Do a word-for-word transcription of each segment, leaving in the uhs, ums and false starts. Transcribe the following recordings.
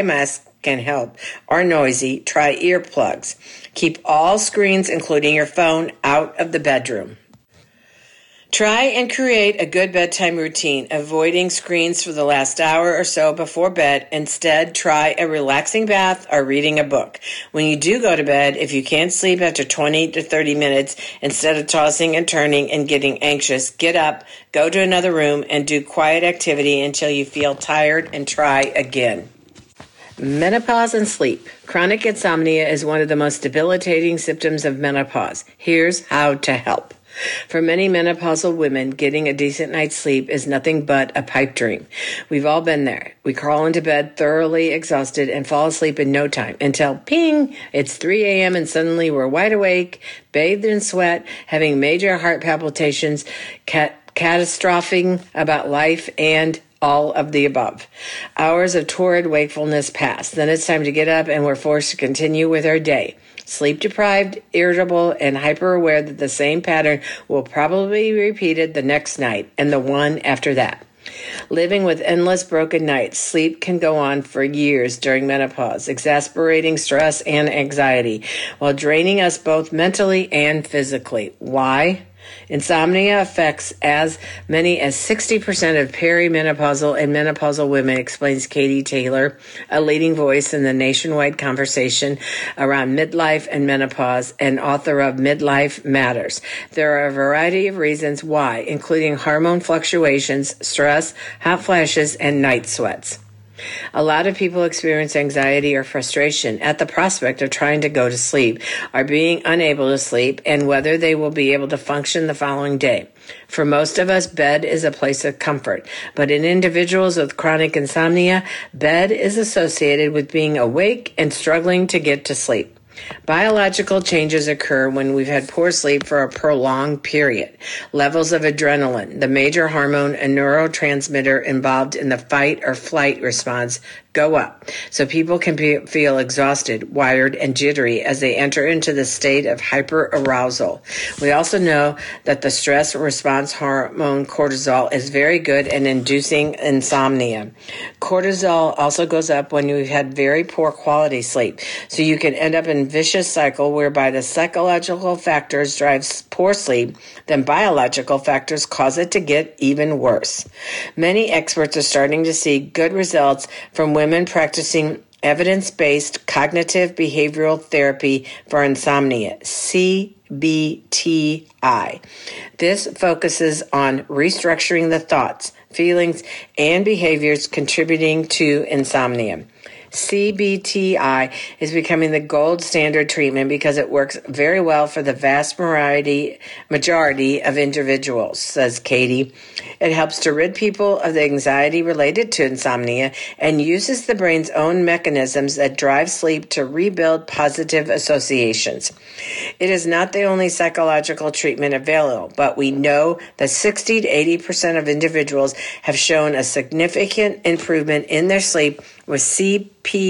masks can help, or noisy, try earplugs. Keep all screens, including your phone, out of the bedroom. Try and create a good bedtime routine, avoiding screens for the last hour or so before bed. Instead, try a relaxing bath or reading a book. When you do go to bed, if you can't sleep after twenty to thirty minutes, instead of tossing and turning and getting anxious, get up, go to another room, and do quiet activity until you feel tired and try again. Menopause and sleep. Chronic insomnia is one of the most debilitating symptoms of menopause. Here's how to help. For many menopausal women, getting a decent night's sleep is nothing but a pipe dream. We've all been there. We crawl into bed thoroughly exhausted and fall asleep in no time until, ping, it's three a.m. and suddenly we're wide awake, bathed in sweat, having major heart palpitations, cat- catastrophing about life, and all of the above. Hours of torrid wakefulness pass. Then it's time to get up and we're forced to continue with our day. Sleep deprived, irritable, and hyper aware that the same pattern will probably be repeated the next night and the one after that. Living with endless broken nights, sleep can go on for years during menopause, exasperating stress and anxiety, while draining us both mentally and physically. Why? Insomnia affects as many as sixty percent of perimenopausal and menopausal women, explains Katie Taylor, a leading voice in the nationwide conversation around midlife and menopause and author of Midlife Matters. There are a variety of reasons why, including hormone fluctuations, stress, hot flashes, and night sweats. A lot of people experience anxiety or frustration at the prospect of trying to go to sleep, or being unable to sleep, and whether they will be able to function the following day. For most of us, bed is a place of comfort, but in individuals with chronic insomnia, bed is associated with being awake and struggling to get to sleep. Biological changes occur when we've had poor sleep for a prolonged period. Levels of adrenaline, the major hormone and neurotransmitter involved in the fight or flight response, go up, so people can be, feel exhausted, wired, and jittery as they enter into the state of hyperarousal. We also know that the stress response hormone cortisol is very good in inducing insomnia. Cortisol also goes up when you've had very poor quality sleep, so you can end up in a vicious cycle whereby the psychological factors drive poor sleep, then biological factors cause it to get even worse. Many experts are starting to see good results from women practicing evidence-based cognitive behavioral therapy for insomnia, C B T I. This focuses on restructuring the thoughts, feelings, and behaviors contributing to insomnia. C B T I is becoming the gold standard treatment because it works very well for the vast majority, majority of individuals, says Katie. It helps to rid people of the anxiety related to insomnia and uses the brain's own mechanisms that drive sleep to rebuild positive associations. It is not the only psychological treatment available, but we know that sixty to eighty percent of individuals have shown a significant improvement in their sleep with C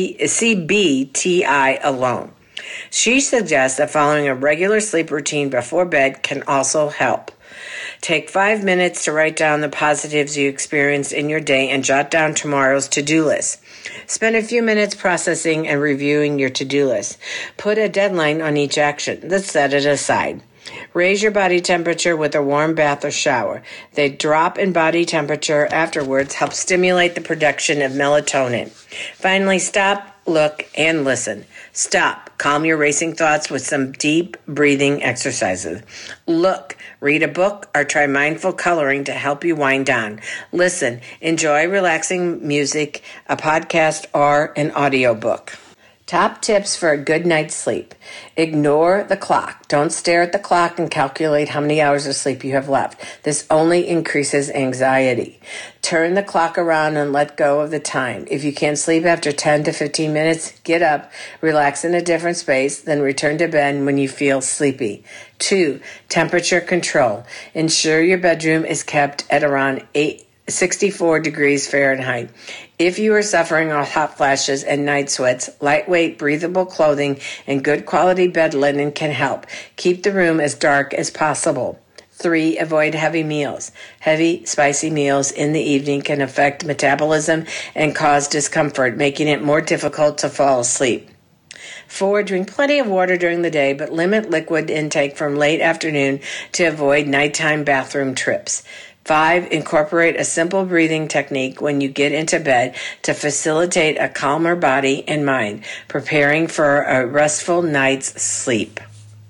B T I alone. She suggests that following a regular sleep routine before bed can also help. Take five minutes to write down the positives you experienced in your day and jot down tomorrow's to-do list. Spend a few minutes processing and reviewing your to-do list. Put a deadline on each action. Let's set it aside. Raise your body temperature with a warm bath or shower. The drop in body temperature afterwards helps stimulate the production of melatonin. Finally, stop, look, and listen. Stop. Calm your racing thoughts with some deep breathing exercises. Look. Read a book or try mindful coloring to help you wind down. Listen. Enjoy relaxing music, a podcast, or an audiobook. Top tips for a good night's sleep. Ignore the clock. Don't stare at the clock and calculate how many hours of sleep you have left. This only increases anxiety. Turn the clock around and let go of the time. If you can't sleep after ten to fifteen minutes, get up, relax in a different space, then return to bed when you feel sleepy. Two, temperature control. Ensure your bedroom is kept at around eight. sixty-four degrees Fahrenheit. If you are suffering with hot flashes and night sweats, lightweight, breathable clothing and good quality bed linen can help. Keep the room as dark as possible. Three, avoid heavy meals. Heavy, spicy meals in the evening can affect metabolism and cause discomfort, making it more difficult to fall asleep. Four, drink plenty of water during the day, but limit liquid intake from late afternoon to avoid nighttime bathroom trips. Five, incorporate a simple breathing technique when you get into bed to facilitate a calmer body and mind, preparing for a restful night's sleep.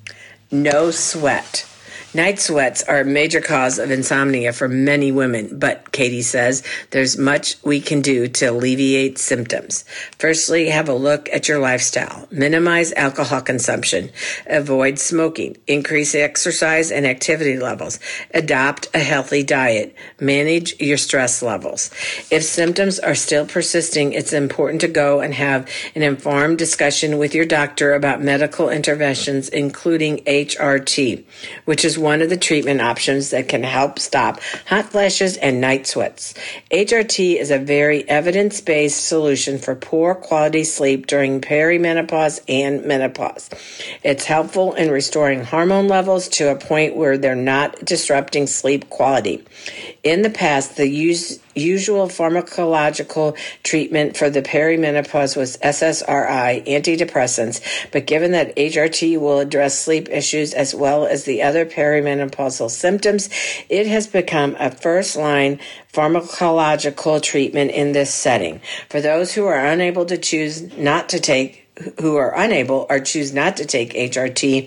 No sweat. Night sweats are a major cause of insomnia for many women, but Katie says there's much we can do to alleviate symptoms. Firstly, have a look at your lifestyle. Minimize alcohol consumption. Avoid smoking. Increase exercise and activity levels. Adopt a healthy diet. Manage your stress levels. If symptoms are still persisting, it's important to go and have an informed discussion with your doctor about medical interventions, including H R T, which is one of the treatment options that can help stop hot flashes and night sweats. H R T is a very evidence-based solution for poor quality sleep during perimenopause and menopause. It's helpful in restoring hormone levels to a point where they're not disrupting sleep quality. In the past, the use usual pharmacological treatment for the perimenopause was S S R I, antidepressants, but given that H R T will address sleep issues as well as the other perimenopausal symptoms, it has become a first-line pharmacological treatment in this setting. For those who are unable to choose not to take who are unable or choose not to take H R T,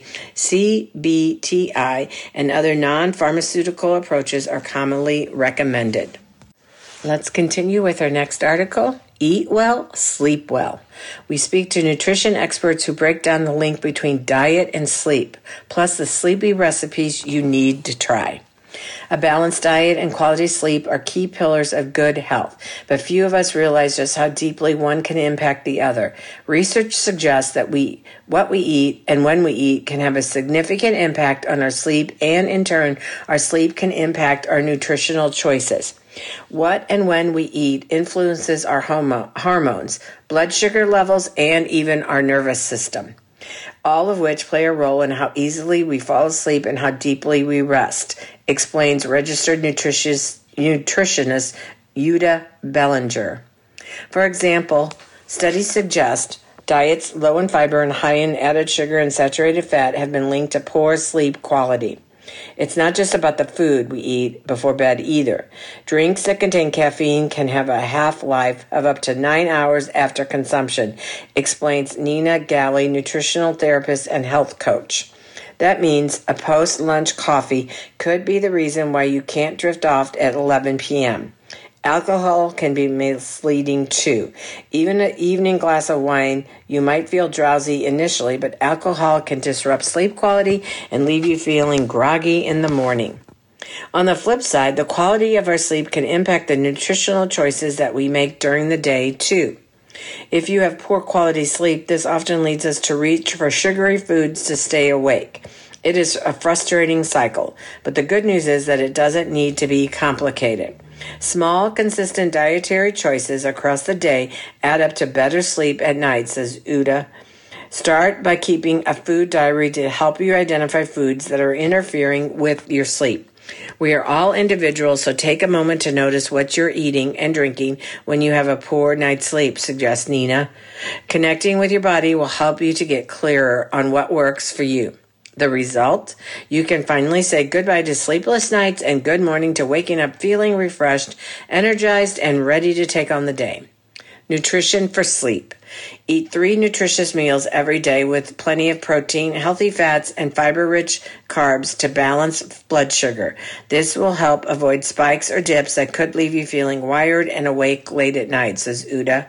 C B T I, and other non-pharmaceutical approaches are commonly recommended. Let's continue with our next article. Eat well, sleep well. We speak to nutrition experts who break down the link between diet and sleep, plus the sleepy recipes you need to try. A balanced diet and quality sleep are key pillars of good health, but few of us realize just how deeply one can impact the other. Research suggests that we, what we eat and when we eat can have a significant impact on our sleep, and in turn, our sleep can impact our nutritional choices. What and when we eat influences our homo- hormones, blood sugar levels, and even our nervous system, all of which play a role in how easily we fall asleep and how deeply we rest, explains registered nutritionist, nutritionist Uta Bellinger. For example, studies suggest diets low in fiber and high in added sugar and saturated fat have been linked to poor sleep quality. It's not just about the food we eat before bed either. Drinks that contain caffeine can have a half-life of up to nine hours after consumption, explains Nina Galley, nutritional therapist and health coach. That means a post-lunch coffee could be the reason why you can't drift off at eleven p.m. Alcohol can be misleading too. Even an evening glass of wine, you might feel drowsy initially, but alcohol can disrupt sleep quality and leave you feeling groggy in the morning. On the flip side, the quality of our sleep can impact the nutritional choices that we make during the day too. If you have poor quality sleep, this often leads us to reach for sugary foods to stay awake. It is a frustrating cycle, but the good news is that it doesn't need to be complicated. Small, consistent dietary choices across the day add up to better sleep at night, says Uta. Start by keeping a food diary to help you identify foods that are interfering with your sleep. We are all individuals, so take a moment to notice what you're eating and drinking when you have a poor night's sleep, suggests Nina. Connecting with your body will help you to get clearer on what works for you. The result? You can finally say goodbye to sleepless nights and good morning to waking up feeling refreshed, energized, and ready to take on the day. Nutrition for sleep. Eat three nutritious meals every day with plenty of protein, healthy fats, and fiber-rich carbs to balance blood sugar. This will help avoid spikes or dips that could leave you feeling wired and awake late at night, says Uta.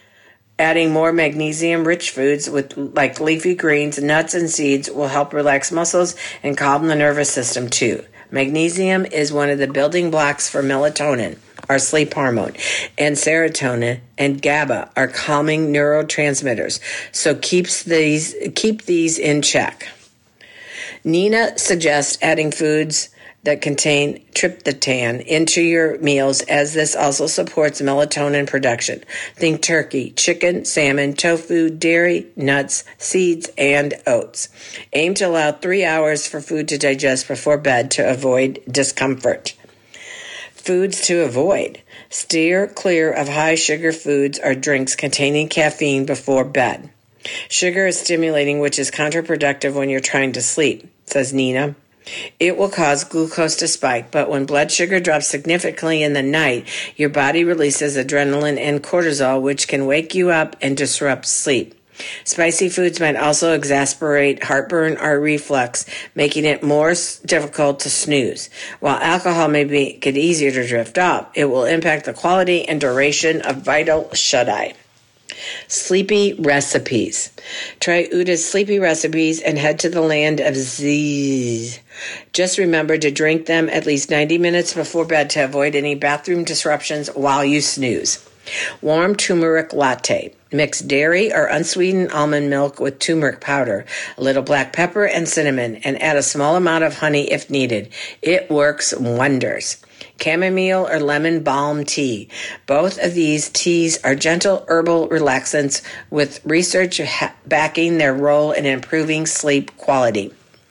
Adding more magnesium-rich foods with like leafy greens, nuts, and seeds will help relax muscles and calm the nervous system too. Magnesium is one of the building blocks for melatonin, our sleep hormone, and serotonin and GABA, our calming neurotransmitters. So keeps these keep these in check. Nina suggests adding foods that contain tryptophan into your meals, as this also supports melatonin production. Think turkey, chicken, salmon, tofu, dairy, nuts, seeds, and oats. Aim to allow three hours for food to digest before bed to avoid discomfort. Foods to avoid. Steer clear of high-sugar foods or drinks containing caffeine before bed. Sugar is stimulating, which is counterproductive when you're trying to sleep, says Nina. It will cause glucose to spike, but when blood sugar drops significantly in the night, your body releases adrenaline and cortisol, which can wake you up and disrupt sleep. Spicy foods might also exacerbate heartburn or reflux, making it more difficult to snooze. While alcohol may make it easier to drift off, it will impact the quality and duration of vital shut-eye. Sleepy recipes. Try Uda's sleepy recipes and head to the land of Z's. Just remember to drink them at least ninety minutes before bed to avoid any bathroom disruptions while you snooze. Warm turmeric latte. Mix dairy or unsweetened almond milk with turmeric powder, a little black pepper, and cinnamon, and add a small amount of honey if needed. It works wonders. Chamomile or lemon balm tea. Both of these teas are gentle herbal relaxants with research backing their role in improving sleep quality.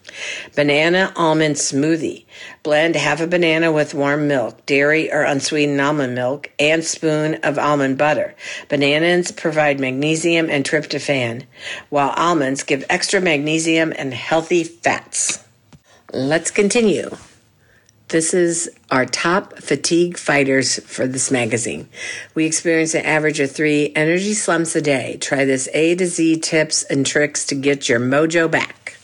Banana almond smoothie. Blend half a banana with warm milk, dairy or unsweetened almond milk, and spoon of almond butter. Bananas provide magnesium and tryptophan, while almonds give extra magnesium and healthy fats. Let's continue. This is our top fatigue fighters for this magazine. We experience an average of three energy slumps a day. Try this A to Z tips and tricks to get your mojo back.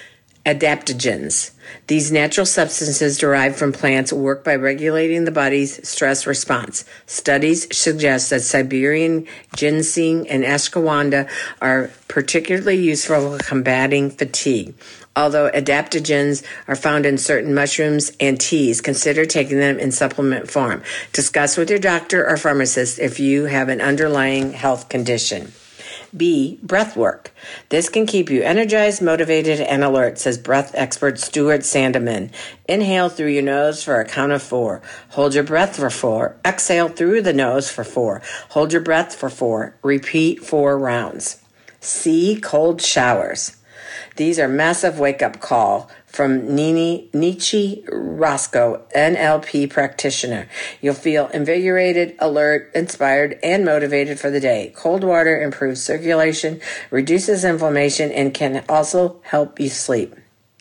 Adaptogens. These natural substances derived from plants work by regulating the body's stress response. Studies suggest that Siberian ginseng and ashwagandha are particularly useful for combating fatigue. Although adaptogens are found in certain mushrooms and teas, consider taking them in supplement form. Discuss with your doctor or pharmacist if you have an underlying health condition. B. Breath work. This can keep you energized, motivated, and alert, says breath expert Stuart Sandeman. Inhale through your nose for a count of four. Hold your breath for four. Exhale through the nose for four. Hold your breath for four. Repeat four rounds. C. Cold showers. These are massive wake-up call from Nini, Nietzsche Roscoe, N L P practitioner. You'll feel invigorated, alert, inspired, and motivated for the day. Cold water improves circulation, reduces inflammation, and can also help you sleep.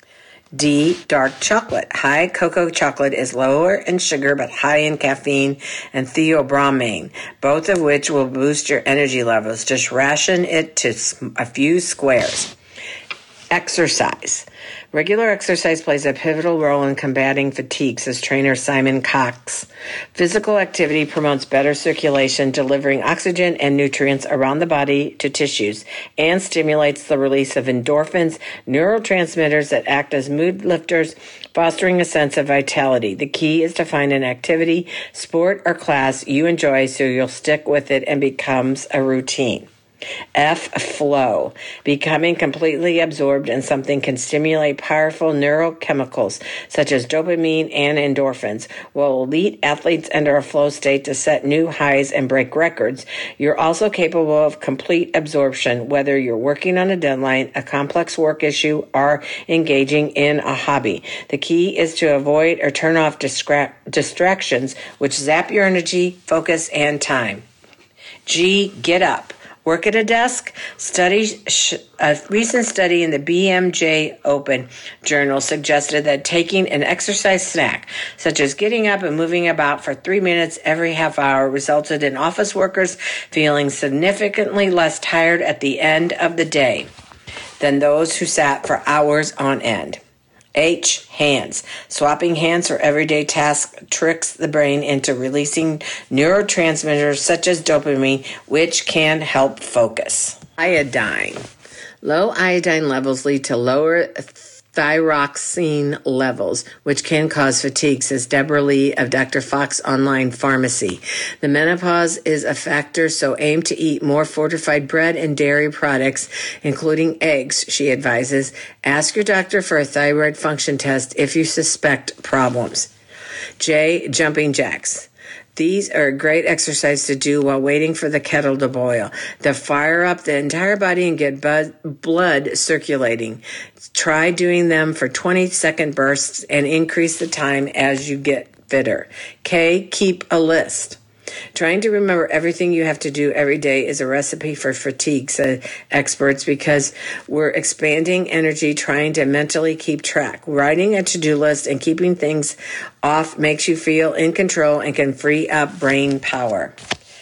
D. Dark chocolate. High cocoa chocolate is lower in sugar but high in caffeine and theobromine, both of which will boost your energy levels. Just ration it to a few squares. Exercise. Regular exercise plays a pivotal role in combating fatigue, says trainer Simon Cox. Physical activity promotes better circulation, delivering oxygen and nutrients around the body to tissues, and stimulates the release of endorphins, neurotransmitters that act as mood lifters, fostering a sense of vitality. The key is to find an activity, sport, or class you enjoy so you'll stick with it and becomes a routine. F. Flow. Becoming completely absorbed in something can stimulate powerful neurochemicals such as dopamine and endorphins. While elite athletes enter a flow state to set new highs and break records, you're also capable of complete absorption, whether you're working on a deadline, a complex work issue, or engaging in a hobby. The key is to avoid or turn off distra- distractions which zap your energy, focus, and time. G. Get up. Work at a desk? Studies, a recent study in the B M J Open journal suggested that taking an exercise snack, such as getting up and moving about for three minutes every half hour, resulted in office workers feeling significantly less tired at the end of the day than those who sat for hours on end. H. Hands. Swapping hands for everyday tasks tricks the brain into releasing neurotransmitters such as dopamine, which can help focus. Iodine. Low iodine levels lead to lower thyroxine levels, which can cause fatigue, says Deborah Lee of Doctor Fox Online Pharmacy. The menopause is a factor, so aim to eat more fortified bread and dairy products, including eggs, she advises. Ask your doctor for a thyroid function test if you suspect problems. J. Jumping jacks. These are a great exercise to do while waiting for the kettle to boil. They'll fire up the entire body and get bud- blood circulating. Try doing them for twenty-second bursts and increase the time as you get fitter. K, keep a list. Trying to remember everything you have to do every day is a recipe for fatigue, say experts, because we're expanding energy trying to mentally keep track. Writing a to-do list and keeping things off makes you feel in control and can free up brain power.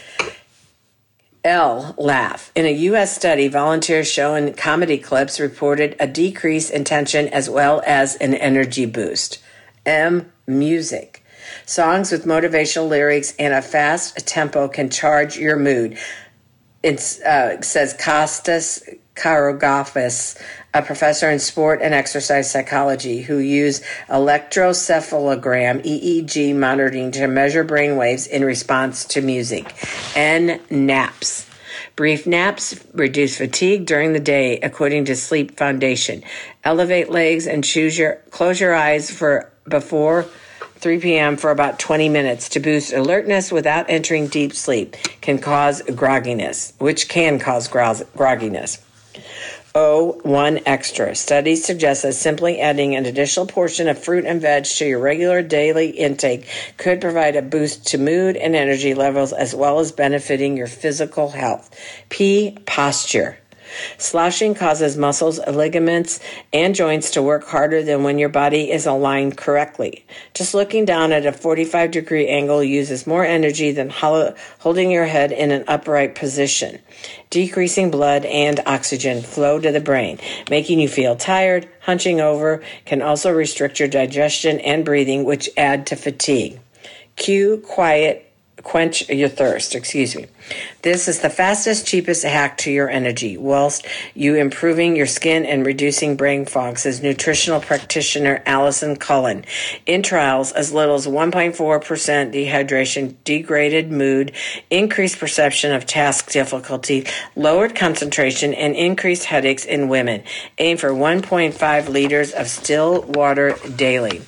L, laugh. In a U S study, volunteers shown comedy clips reported a decrease in tension as well as an energy boost. M, music. Songs with motivational lyrics and a fast tempo can charge your mood. It uh, says Kostas Karogafis, a professor in sport and exercise psychology who used electroencephalogram E E G monitoring to measure brain waves in response to music. N, naps. Brief naps reduce fatigue during the day, according to Sleep Foundation. Elevate legs and choose your close your eyes for before three p.m. for about twenty minutes to boost alertness without entering deep sleep. Can cause grogginess, which can cause grogginess. O, one extra. Studies suggest that simply adding an additional portion of fruit and veg to your regular daily intake could provide a boost to mood and energy levels as well as benefiting your physical health. P, posture. Slouching causes muscles, ligaments, and joints to work harder than when your body is aligned correctly. Just looking down at a forty-five degree angle uses more energy than holding your head in an upright position, decreasing blood and oxygen flow to the brain, making you feel tired. Hunching over can also restrict your digestion and breathing, which add to fatigue. Q, quiet. Quench your thirst, excuse me. This is the fastest, cheapest hack to your energy, whilst you improving your skin and reducing brain fog, says nutritional practitioner Allison Cullen. In trials, as little as one point four percent dehydration degraded mood, increased perception of task difficulty, lowered concentration, and increased headaches in women. Aim for one point five liters of still water daily.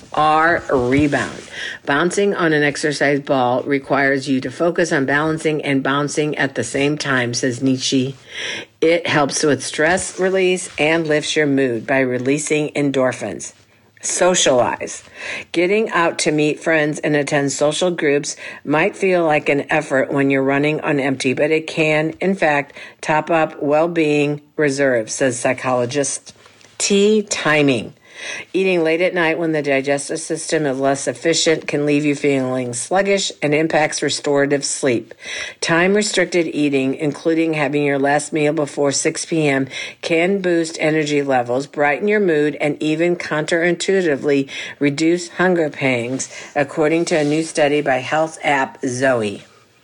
R, rebound. Bouncing on an exercise ball requires you to focus on balancing and bouncing at the same time, says Nietzsche. It helps with stress release and lifts your mood by releasing endorphins. Socialize. Getting out to meet friends and attend social groups might feel like an effort when you're running on empty, but it can, in fact, top up well-being reserves, says psychologist. T, timing. Eating late at night when the digestive system is less efficient can leave you feeling sluggish and impacts restorative sleep. Time-restricted eating, including having your last meal before six p.m., can boost energy levels, brighten your mood, and even counterintuitively reduce hunger pangs, according to a new study by health app Zoe.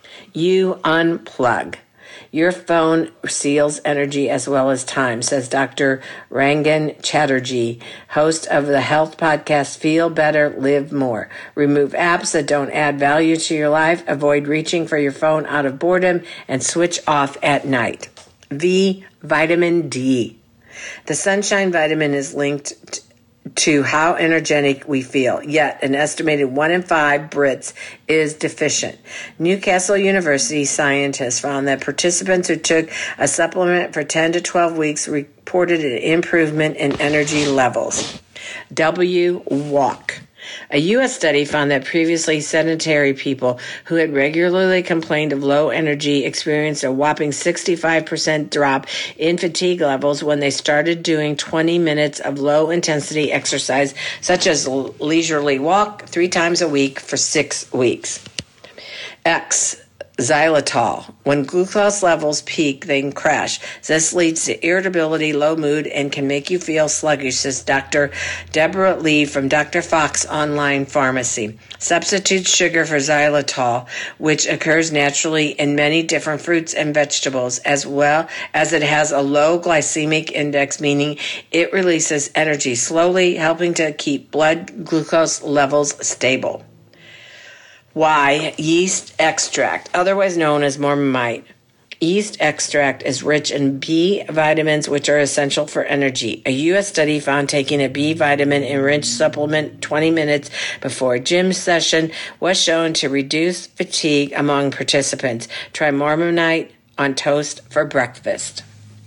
You unplug. Your phone steals energy as well as time, says Doctor Rangan Chatterjee, host of the health podcast Feel Better, Live More. Remove apps that don't add value to your life, avoid reaching for your phone out of boredom, and switch off at night. V, vitamin D. The sunshine vitamin is linked to to how energetic we feel, yet an estimated one in five Brits is deficient. Newcastle University scientists found that participants who took a supplement for ten to twelve weeks reported an improvement in energy levels. W, walk. A U S study found that previously sedentary people who had regularly complained of low energy experienced a whopping sixty-five percent drop in fatigue levels when they started doing twenty minutes of low-intensity exercise, such as leisurely walk three times a week for six weeks. X, Xylitol. When glucose levels peak, they can crash. This leads to irritability, low mood, and can make you feel sluggish, says Doctor Deborah Lee from Doctor Fox Online Pharmacy. Substitute sugar for xylitol, which occurs naturally in many different fruits and vegetables, as well as it has a low glycemic index, meaning it releases energy slowly, helping to keep blood glucose levels stable. Why? Yeast extract, otherwise known as Marmite. Yeast extract is rich in B vitamins, which are essential for energy. A U S study found taking a B vitamin-enriched supplement twenty minutes before a gym session was shown to reduce fatigue among participants. Try Marmite on toast for breakfast.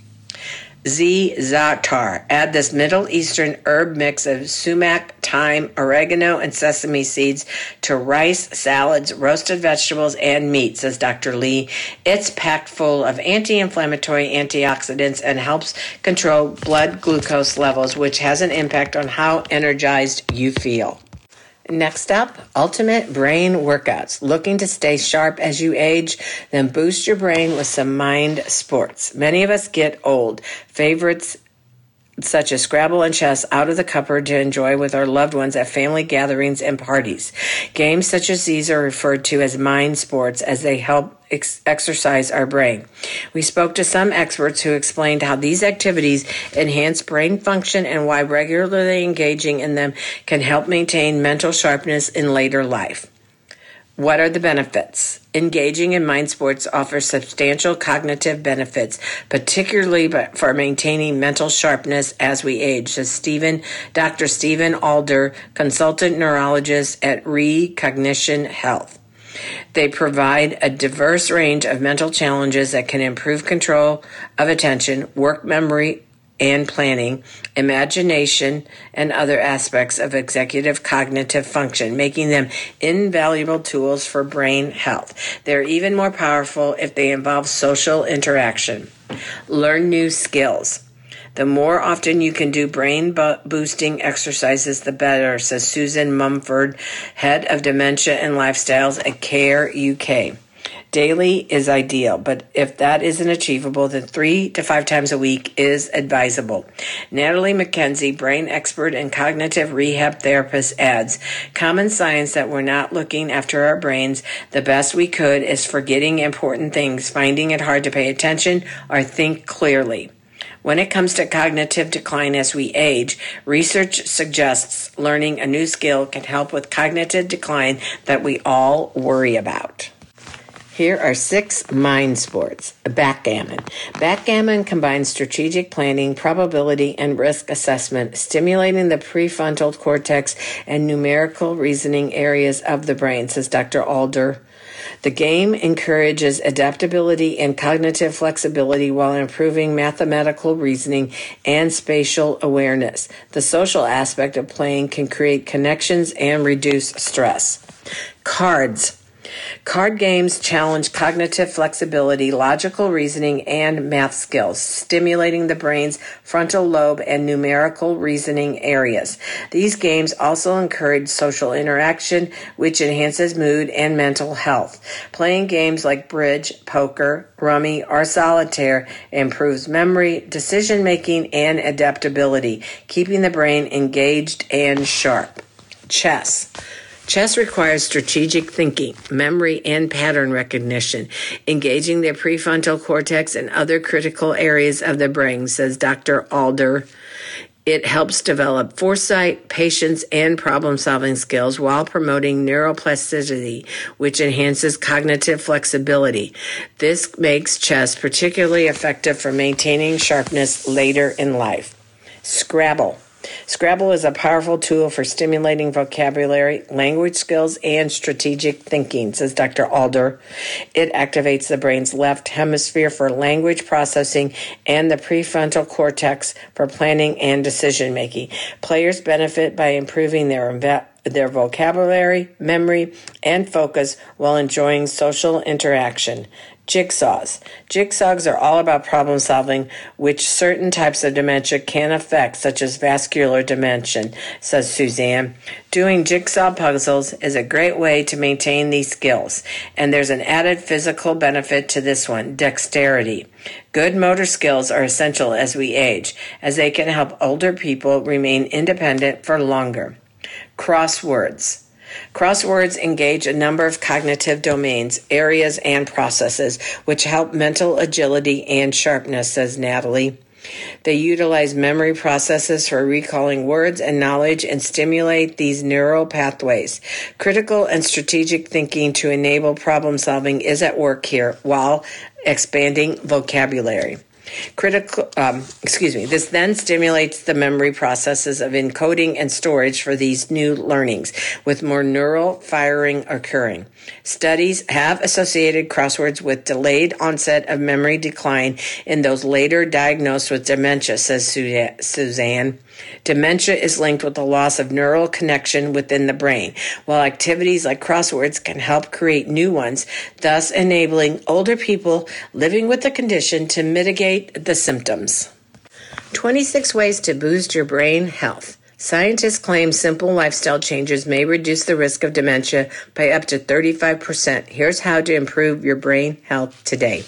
Z-Za'atar. Add this Middle Eastern herb mix of sumac, thyme, oregano, and sesame seeds to rice, salads, roasted vegetables, and meat, says Doctor Lee. It's packed full of anti-inflammatory antioxidants and helps control blood glucose levels, which has an impact on how energized you feel. Next up, ultimate brain workouts. Looking to stay sharp as you age? Then boost your brain with some mind sports. Many of us get old. Favorites such as Scrabble and chess out of the cupboard to enjoy with our loved ones at family gatherings and parties. Games such as these are referred to as mind sports as they help ex- exercise our brain. We spoke to some experts who explained how these activities enhance brain function and why regularly engaging in them can help maintain mental sharpness in later life. What are the benefits? Engaging in mind sports offers substantial cognitive benefits, particularly for maintaining mental sharpness as we age, says Stephen, Doctor Stephen Alder, consultant neurologist at Recognition Health. They provide a diverse range of mental challenges that can improve control of attention, work memory, and planning, imagination, and other aspects of executive cognitive function, making them invaluable tools for brain health. They're even more powerful if they involve social interaction. Learn new skills. The more often you can do brain-boosting exercises, the better, says Susan Mumford, head of dementia and lifestyles at CARE U K. Daily is ideal, but if that isn't achievable, then three to five times a week is advisable. Natalie McKenzie, brain expert and cognitive rehab therapist, adds, common science that we're not looking after our brains the best we could is forgetting important things, finding it hard to pay attention or think clearly. When it comes to cognitive decline as we age, research suggests learning a new skill can help with cognitive decline that we all worry about. Here are six mind sports. Backgammon. Backgammon combines strategic planning, probability, and risk assessment, stimulating the prefrontal cortex and numerical reasoning areas of the brain, says Doctor Alder. The game encourages adaptability and cognitive flexibility while improving mathematical reasoning and spatial awareness. The social aspect of playing can create connections and reduce stress. Cards. Card games challenge cognitive flexibility, logical reasoning, and math skills, stimulating the brain's frontal lobe and numerical reasoning areas. These games also encourage social interaction, which enhances mood and mental health. Playing games like bridge, poker, rummy, or solitaire improves memory, decision-making, and adaptability, keeping the brain engaged and sharp. Chess. Chess requires strategic thinking, memory, and pattern recognition, engaging the prefrontal cortex and other critical areas of the brain, says Doctor Alder. It helps develop foresight, patience, and problem-solving skills while promoting neuroplasticity, which enhances cognitive flexibility. This makes chess particularly effective for maintaining sharpness later in life. Scrabble. Scrabble is a powerful tool for stimulating vocabulary, language skills, and strategic thinking, says Doctor Alder. It activates the brain's left hemisphere for language processing and the prefrontal cortex for planning and decision-making. Players benefit by improving their their vocabulary, memory, and focus while enjoying social interaction. Jigsaws. Jigsaws are all about problem solving, which certain types of dementia can affect, such as vascular dementia, says Suzanne. Doing jigsaw puzzles is a great way to maintain these skills, and there's an added physical benefit to this one, dexterity. Good motor skills are essential as we age, as they can help older people remain independent for longer. Crosswords. Crosswords engage a number of cognitive domains, areas, and processes, which help mental agility and sharpness, says Natalie. They utilize memory processes for recalling words and knowledge and stimulate these neural pathways. Critical and strategic thinking to enable problem solving is at work here while expanding vocabulary. Critical, um, excuse me, this then stimulates the memory processes of encoding and storage for these new learnings, with more neural firing occurring. Studies have associated crosswords with delayed onset of memory decline in those later diagnosed with dementia, says Suzanne. Dementia is linked with the loss of neural connection within the brain, while activities like crosswords can help create new ones, thus enabling older people living with the condition to mitigate the symptoms. twenty-six ways to boost your brain health. Scientists claim simple lifestyle changes may reduce the risk of dementia by up to thirty-five percent. Here's how to improve your brain health today.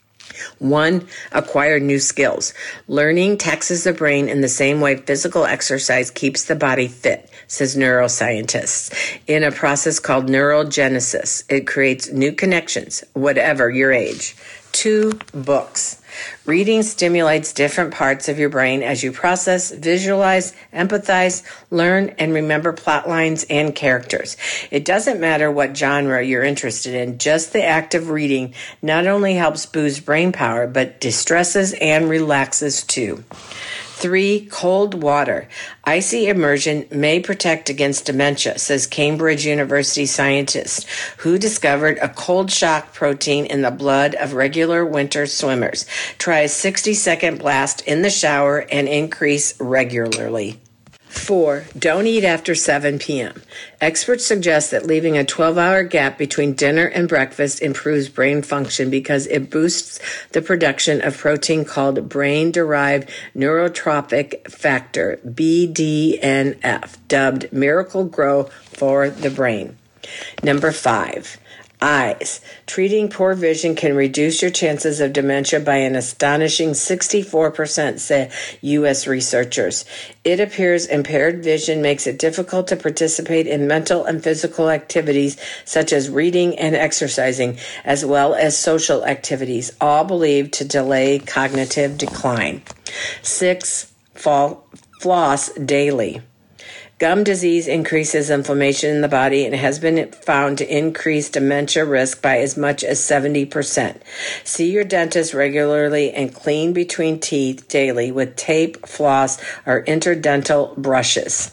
One, acquire new skills. Learning taxes the brain in the same way physical exercise keeps the body fit, says neuroscientists. In a process called neurogenesis, it creates new connections, whatever your age. Two, books. Reading stimulates different parts of your brain as you process, visualize, empathize, learn, and remember plot lines and characters. It doesn't matter what genre you're interested in, just the act of reading not only helps boost brain power, but distresses and relaxes too. Three, cold water. Icy immersion may protect against dementia, says Cambridge University scientists who discovered a cold shock protein in the blood of regular winter swimmers. Try a sixty-second blast in the shower and increase regularly. Four, don't eat after seven p.m. Experts suggest that leaving a twelve-hour gap between dinner and breakfast improves brain function because it boosts the production of protein called brain-derived neurotrophic factor, B D N F, dubbed Miracle Grow for the brain. Number five, eyes. Treating poor vision can reduce your chances of dementia by an astonishing sixty-four percent, say U S researchers. It appears impaired vision makes it difficult to participate in mental and physical activities such as reading and exercising, as well as social activities, all believed to delay cognitive decline. Six, fall, floss daily. Gum disease increases inflammation in the body and has been found to increase dementia risk by as much as seventy percent. See your dentist regularly and clean between teeth daily with tape, floss, or interdental brushes.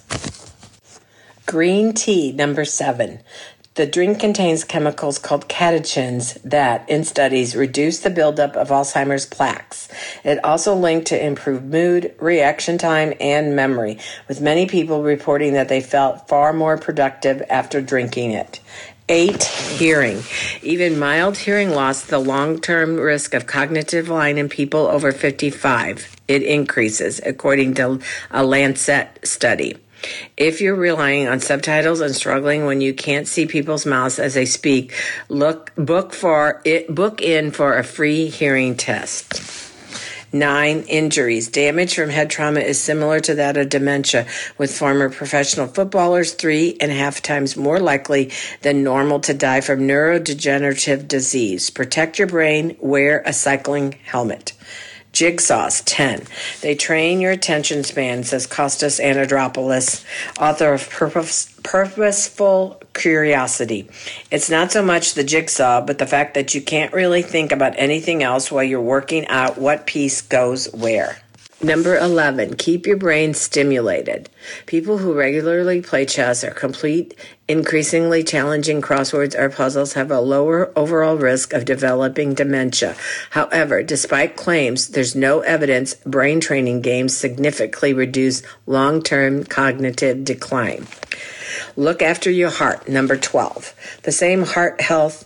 Green tea, number seven. The drink contains chemicals called catechins that, in studies, reduce the buildup of Alzheimer's plaques. It also linked to improved mood, reaction time, and memory, with many people reporting that they felt far more productive after drinking it. Eight, hearing. Even mild hearing loss, the long-term risk of cognitive decline in people over fifty-five. It increases, according to a Lancet study. If you're relying on subtitles and struggling when you can't see people's mouths as they speak, look book for it book in for a free hearing test. Nine, injuries. Damage from head trauma is similar to that of dementia, with former professional footballers three and a half times more likely than normal to die from neurodegenerative disease. Protect your brain. Wear a cycling helmet. Jigsaws, ten. They train your attention span, says Kostas Anadropoulos, author of Purpose, Purposeful Curiosity. It's not so much the jigsaw, but the fact that you can't really think about anything else while you're working out what piece goes where. Number eleven, keep your brain stimulated. People who regularly play chess or complete increasingly challenging crosswords or puzzles have a lower overall risk of developing dementia. However, despite claims, there's no evidence brain training games significantly reduce long-term cognitive decline. Look after your heart. Number twelve, the same heart health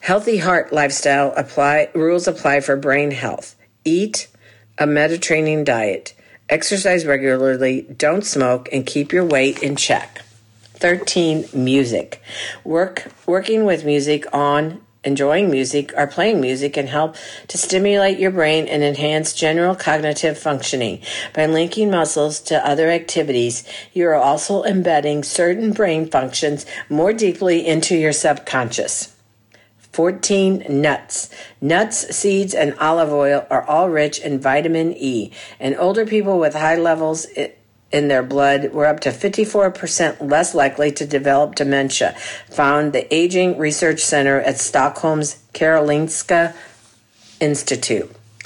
Healthy heart lifestyle apply rules apply for brain health. Eat a Mediterranean diet. Exercise regularly, don't smoke, and keep your weight in check. thirteen. Music. Work working with music on enjoying music or playing music can help to stimulate your brain and enhance general cognitive functioning. By linking muscles to other activities, you are also embedding certain brain functions more deeply into your subconscious. fourteen. Nuts. Nuts, seeds, and olive oil are all rich in vitamin E, and older people with high levels in their blood were up to fifty-four percent less likely to develop dementia, found the Aging Research Center at Stockholm's Karolinska Institute.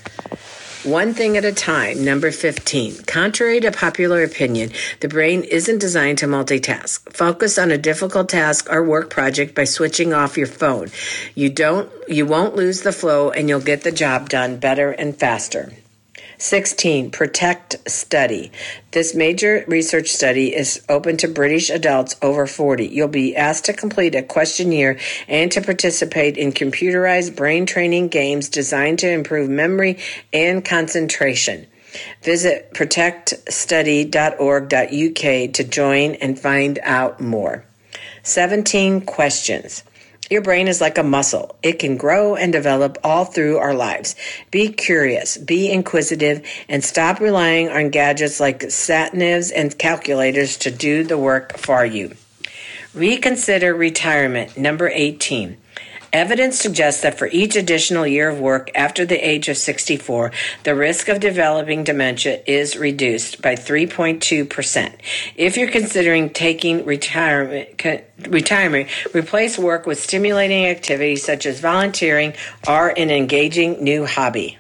One thing at a time. Number fifteen. Contrary to popular opinion, the brain isn't designed to multitask. Focus on a difficult task or work project by switching off your phone. You don't, you won't lose the flow, and you'll get the job done better and faster. sixteen. Protect study. This major research study is open to British adults over forty. You'll be asked to complete a questionnaire and to participate in computerized brain training games designed to improve memory and concentration. Visit protect study dot org dot U K to join and find out more. seventeen. Questions. Your brain is like a muscle. It can grow and develop all through our lives. Be curious, be inquisitive, and stop relying on gadgets like sat-navs and calculators to do the work for you. Reconsider retirement. Number eighteen. Evidence suggests that for each additional year of work after the age of sixty-four, the risk of developing dementia is reduced by three point two percent. If you're considering taking retirement, retirement, replace work with stimulating activities such as volunteering or an engaging new hobby.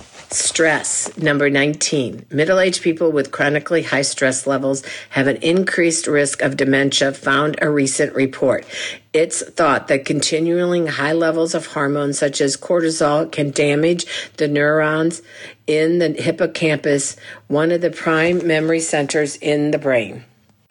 Stress. Number nineteen. Middle-aged people with chronically high stress levels have an increased risk of dementia, found a recent report. It's thought that continuing high levels of hormones such as cortisol can damage the neurons in the hippocampus, one of the prime memory centers in the brain.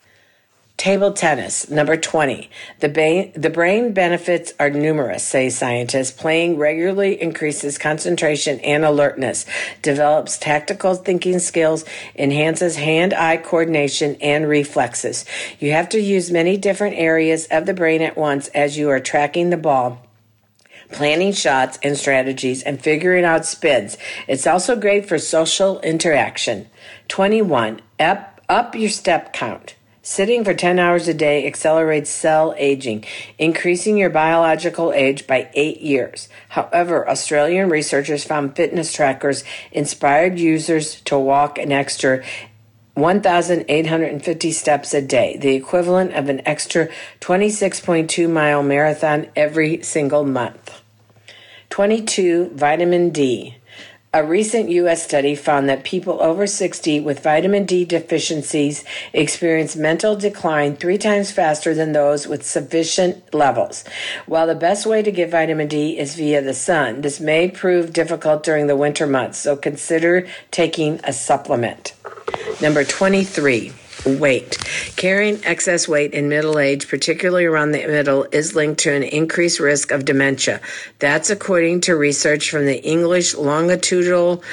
Table tennis. Number twenty. The, ba- the brain benefits are numerous, say scientists. Playing regularly increases concentration and alertness, develops tactical thinking skills, enhances hand-eye coordination and reflexes. You have to use many different areas of the brain at once as you are tracking the ball, planning shots and strategies, and figuring out spins. It's also great for social interaction. twenty-one. Up, up your step count. Sitting for ten hours a day accelerates cell aging, increasing your biological age by eight years. However, Australian researchers found fitness trackers inspired users to walk an extra one thousand eight hundred fifty steps a day, the equivalent of an extra twenty-six point two mile marathon every single month. twenty-two. Vitamin D. A recent U S study found that people over sixty with vitamin D deficiencies experience mental decline three times faster than those with sufficient levels. While the best way to get vitamin D is via the sun, this may prove difficult during the winter months, so consider taking a supplement. Number twenty-three. Weight. Carrying excess weight in middle age, particularly around the middle, is linked to an increased risk of dementia. That's according to research from the English Longitudinal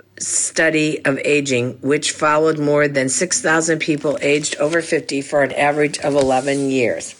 Study of Aging, which followed more than six thousand people aged over fifty for an average of eleven years.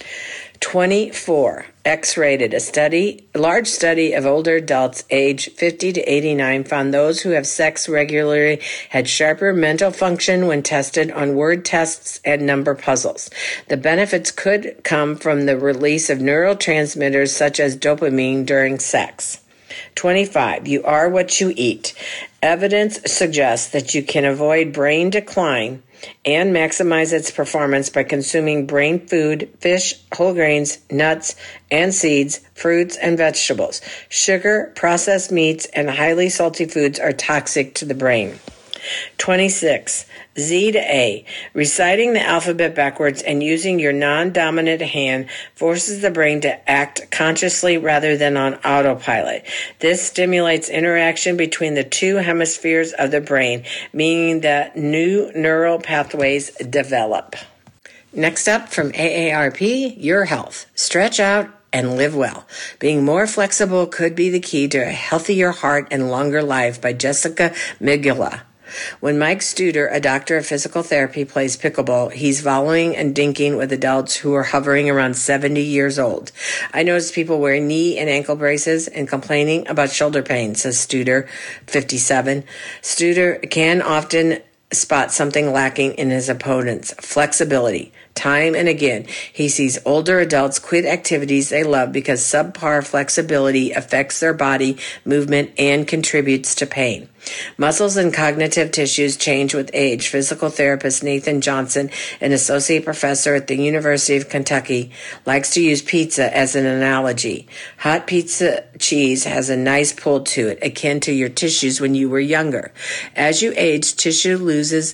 twenty-four. X-rated. A study, a large study of older adults aged fifty to eighty-nine found those who have sex regularly had sharper mental function when tested on word tests and number puzzles. The benefits could come from the release of neurotransmitters such as dopamine during sex. twenty-five. You are what you eat. Evidence suggests that you can avoid brain decline and maximize its performance by consuming brain food, fish, whole grains, nuts, and seeds, fruits, and vegetables. Sugar, processed meats, and highly salty foods are toxic to the brain. twenty-six. Z to A. Reciting the alphabet backwards and using your non-dominant hand forces the brain to act consciously rather than on autopilot. This stimulates interaction between the two hemispheres of the brain, meaning that new neural pathways develop. Next up from A A R P, your health. Stretch out and live well. Being more flexible could be the key to a healthier heart and longer life by Jessica Migula. When Mike Studer, a doctor of physical therapy, plays pickleball, he's volleying and dinking with adults who are hovering around seventy years old. I notice people wearing knee and ankle braces and complaining about shoulder pain, says Studer, fifty-seven. Studer can often spot something lacking in his opponent's flexibility. Time and again, he sees older adults quit activities they love because subpar flexibility affects their body movement and contributes to pain. Muscles and cognitive tissues change with age. Physical therapist Nathan Johnson, an associate professor at the University of Kentucky, likes to use pizza as an analogy. Hot pizza cheese has a nice pull to it, akin to your tissues when you were younger. As you age, tissue loses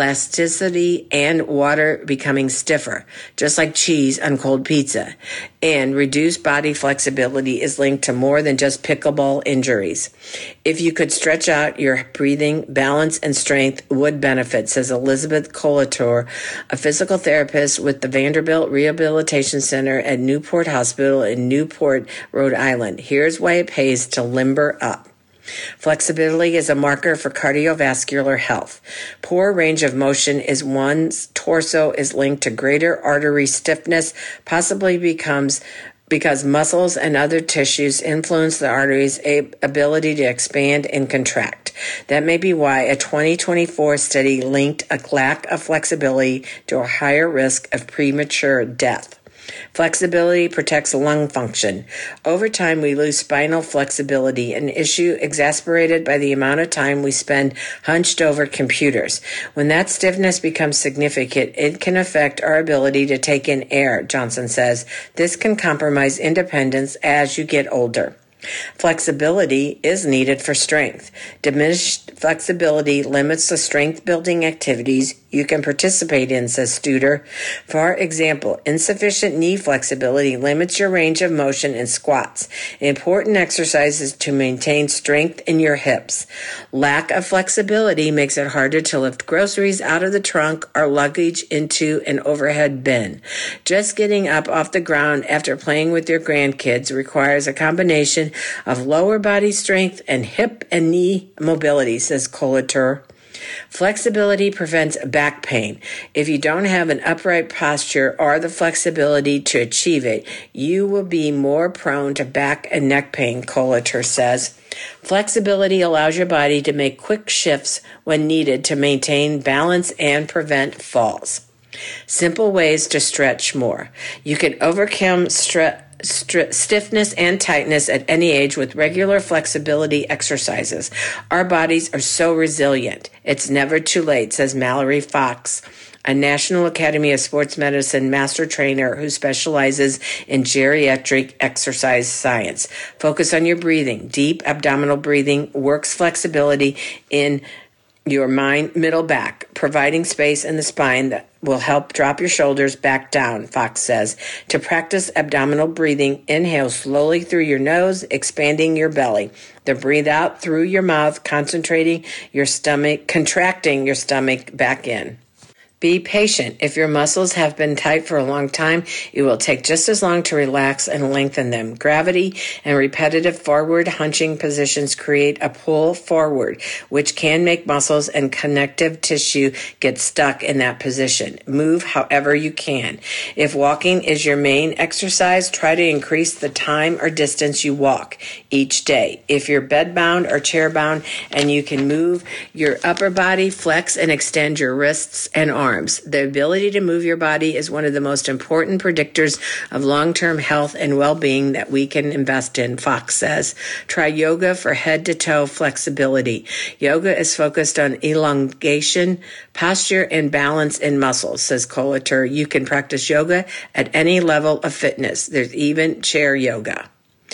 elasticity and water becoming stiffer, just like cheese on cold pizza. And reduced body flexibility is linked to more than just pickleball injuries. If you could stretch out your breathing, balance, and strength would benefit, says Elizabeth Colator, a physical therapist with the Vanderbilt Rehabilitation Center at Newport Hospital in Newport, Rhode Island. Here's why it pays to limber up. Flexibility is a marker for cardiovascular health. Poor range of motion is one's torso is linked to greater artery stiffness, possibly becomes because muscles and other tissues influence the artery's ability to expand and contract. That may be why a twenty twenty-four study linked a lack of flexibility to a higher risk of premature death. Flexibility protects lung function. Over time, we lose spinal flexibility, an issue exacerbated by the amount of time we spend hunched over computers. When that stiffness becomes significant, it can affect our ability to take in air, Johnson says. This can compromise independence as you get older. Flexibility is needed for strength. Diminished flexibility limits the strength-building activities you can participate in, says Studer. For example, insufficient knee flexibility limits your range of motion in squats. An important exercise is to maintain strength in your hips. Lack of flexibility makes it harder to lift groceries out of the trunk or luggage into an overhead bin. Just getting up off the ground after playing with your grandkids requires a combination of lower body strength and hip and knee mobility, says Colator. Flexibility prevents back pain. If you don't have an upright posture or the flexibility to achieve it, you will be more prone to back and neck pain, Colator says. Flexibility allows your body to make quick shifts when needed to maintain balance and prevent falls. Simple ways to stretch more. You can overcome stress. St- stiffness and tightness at any age with regular flexibility exercises. Our bodies are so resilient. It's never too late, says Mallory Fox, a National Academy of Sports Medicine master trainer who specializes in geriatric exercise science. Focus on your breathing. Deep abdominal breathing works flexibility in your mind, middle back, providing space in the spine that will help drop your shoulders back down, Fox says. To practice abdominal breathing, inhale slowly through your nose, expanding your belly. Then breathe out through your mouth, concentrating your stomach, contracting your stomach back in. Be patient. If your muscles have been tight for a long time, it will take just as long to relax and lengthen them. Gravity and repetitive forward hunching positions create a pull forward, which can make muscles and connective tissue get stuck in that position. Move however you can. If walking is your main exercise, try to increase the time or distance you walk each day. If you're bedbound or chairbound and you can move your upper body, flex and extend your wrists and arms. Arms. The ability to move your body is one of the most important predictors of long-term health and well-being that we can invest in, Fox says. Try yoga for head-to-toe flexibility. Yoga is focused on elongation, posture, and balance in muscles, says Colator. You can practice yoga at any level of fitness. There's even chair yoga.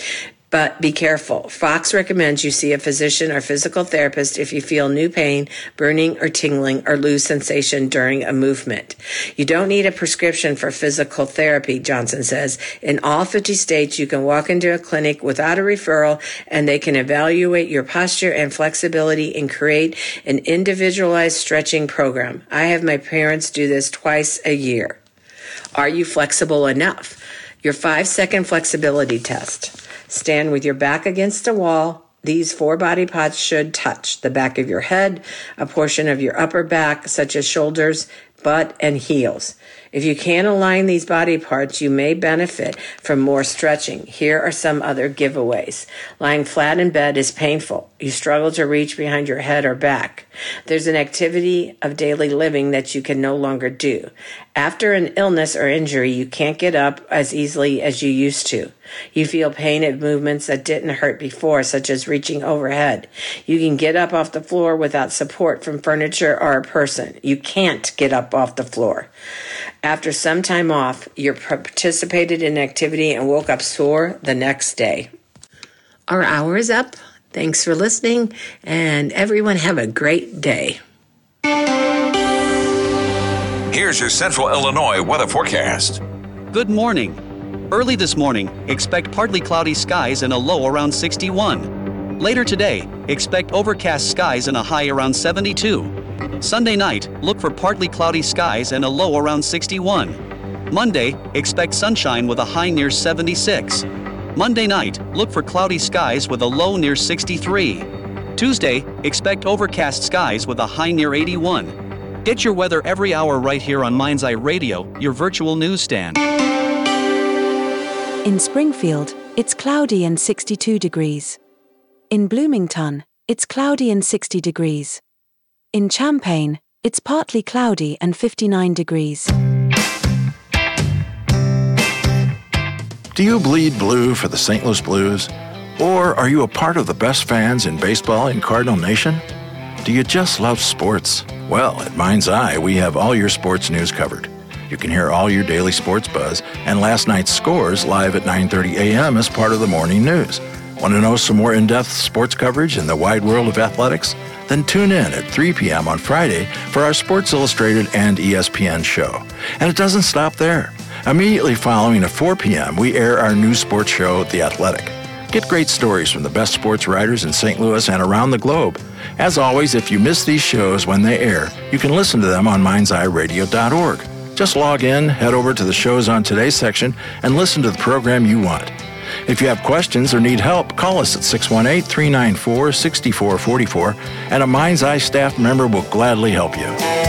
But be careful. Fox recommends you see a physician or physical therapist if you feel new pain, burning or tingling, or lose sensation during a movement. You don't need a prescription for physical therapy, Johnson says. In all fifty states, you can walk into a clinic without a referral, and they can evaluate your posture and flexibility and create an individualized stretching program. I have my parents do this twice a year. Are you flexible enough? Your five-second flexibility test. Stand with your back against a wall. These four body parts should touch the back of your head, a portion of your upper back, such as shoulders, butt, and heels. If you can't align these body parts, you may benefit from more stretching. Here are some other giveaways. Lying flat in bed is painful. You struggle to reach behind your head or back. There's an activity of daily living that you can no longer do. After an illness or injury, you can't get up as easily as you used to. You feel pain at movements that didn't hurt before, such as reaching overhead. You can get up off the floor without support from furniture or a person. You can't get up off the floor. After some time off, you participated in activity and woke up sore the next day. Our hour is up. Thanks for listening, and everyone have a great day. Here's your Central Illinois weather forecast. Good morning. Early this morning, expect partly cloudy skies and a low around sixty-one. Later today, expect overcast skies and a high around seventy-two. Sunday night, look for partly cloudy skies and a low around sixty-one. Monday, expect sunshine with a high near seventy-six. Monday night, look for cloudy skies with a low near sixty-three. Tuesday, expect overcast skies with a high near eighty-one. Get your weather every hour right here on Mind's Eye Radio, your virtual newsstand. In Springfield, it's cloudy and sixty-two degrees. In Bloomington, it's cloudy and sixty degrees. In Champaign, it's partly cloudy and fifty-nine degrees. Do you bleed blue for the Saint Louis Blues? Or are you a part of the best fans in baseball in Cardinal Nation? Do you just love sports? Well, at Mind's Eye, we have all your sports news covered. You can hear all your daily sports buzz and last night's scores live at nine thirty a.m. as part of the morning news. Want to know some more in-depth sports coverage in the wide world of athletics? Then tune in at three p.m. on Friday for our Sports Illustrated and E S P N show. And it doesn't stop there. Immediately following at four p.m., we air our new sports show, The Athletic. Get great stories from the best sports writers in Saint Louis and around the globe. As always, if you miss these shows when they air, you can listen to them on minds eye radio dot org. Just log in, head over to the shows on today's section, and listen to the program you want. If you have questions or need help, call us at six one eight, three nine four, six four four four, and a Mind's Eye staff member will gladly help you.